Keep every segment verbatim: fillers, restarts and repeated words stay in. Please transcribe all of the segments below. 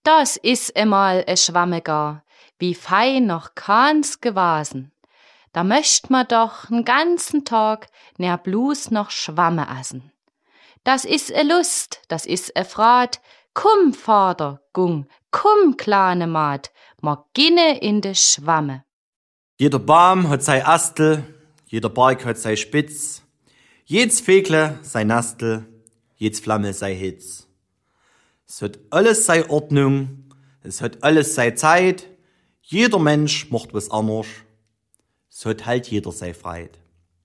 Das is emal e Schwamme gar, wie fein noch keins gewasen. Da möcht ma doch n ganzen Tag ner blus noch Schwamme essen. Das is e Lust, das is e Frat, kumm, Vater, gung, kumm, kleine Maat, ma ginne in de Schwamme. Jeder Baum hat sei Astel, jeder Berg hat sei Spitz, jedes Vögle sei Nastel, jedes Flamme sei Hitz. Es hat alles sei Ordnung, es hat alles sei Zeit, jeder Mensch macht was anders, es hat halt jeder sei Freit.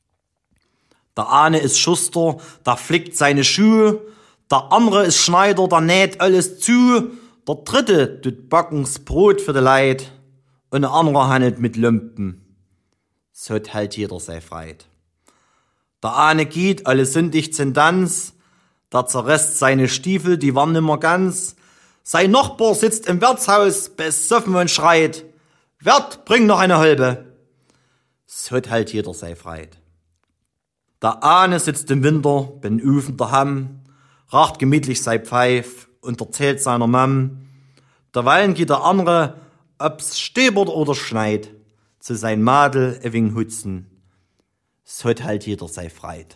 Der eine ist Schuster, der flickt seine Schuhe, der andere ist Schneider, der näht alles zu, der dritte tut backens Brot für die Leid und der andere handelt mit Lumpen. Es hat halt jeder sei Freit. Der eine geht, alle sündig zum Tanz, der zerresst seine Stiefel, die waren nimmer ganz. Sein Nachbar sitzt im Wirtshaus besoffen und schreit, Wirt, bring noch eine Holbe. Es hat halt jeder sei Freit. Der eine sitzt im Winter, ben Ufen daheim, raucht gemütlich sei Pfeif und erzählt seiner Mam. Derweilen geht der andere, ob's stäbert oder schneit, zu sein Madel ewing hutzen. Es hat halt jeder sei Freit.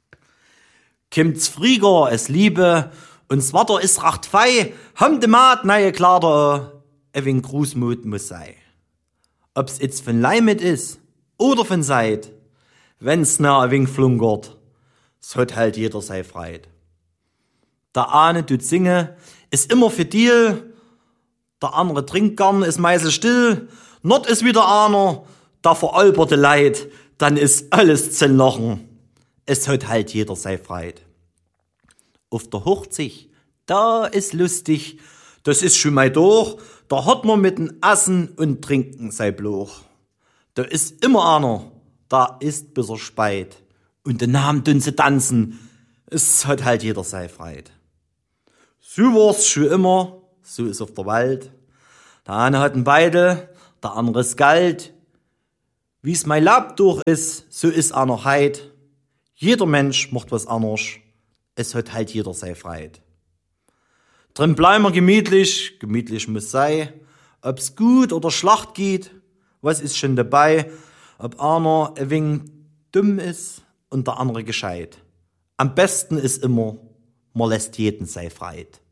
Kimmt's Frieger, es Liebe, und's Watter is racht fei, ham de Maat neue Kleider, ewing Grußmut muss sei. Ob's itz von Leimet is oder von Seid, wenn's na a wing flunkert, es hat halt jeder sei Freit. Der eine tut singe, is immer für Deal, der andere trinkt gern, is meisel still, not is wieder einer, da veralberte Leid, dann is alles zu lachen, es hat halt jeder sei Freit. Auf der Hochzeit, da is lustig, das is schon mal durch, da hat man mit'n Essen und Trinken sei Bloch. Da is immer einer, da ist bis er speit. Und den Namen tun sie tanzen, es hat halt jeder sei Freit. So war's schon immer, so ist auf der Welt. Der eine hat ein Beidel, der andere ist Geld. Wie's mein Lab durch ist, so ist einer heit. Jeder Mensch macht was anders, es hat halt jeder sei Freit. Drin bleiben wir gemütlich, gemütlich muss sei. Ob's gut oder schlecht geht, was ist schon dabei? Ob einer ein wenig dumm ist und der andere gescheit. Am besten ist immer, man lässt jeden sei Freit.